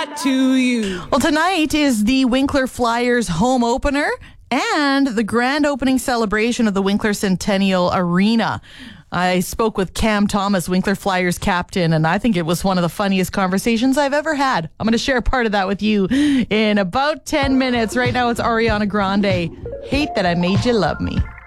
that to you. Well, tonight is the Winkler Flyers home opener and the grand opening celebration of the Winkler Centennial Arena. I spoke with Cam Thomas, Winkler Flyers captain, and I think it was one of the funniest conversations I've ever had. I'm going to share part of that with you in about 10 minutes. Right now, it's Ariana Grande. Hate That I Made You Love Me.